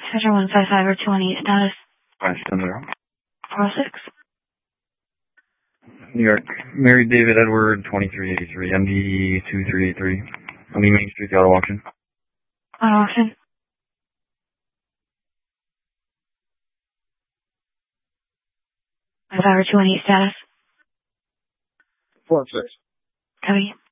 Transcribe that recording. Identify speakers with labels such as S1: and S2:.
S1: Schedule 155 or 218 status.
S2: 570.
S1: 406.
S2: New York. Mary David Edward 2383 MD 2383. On the Main Street, the auto auction.
S1: Auto auction. 55 or 218 status.
S2: 406.
S1: Copy.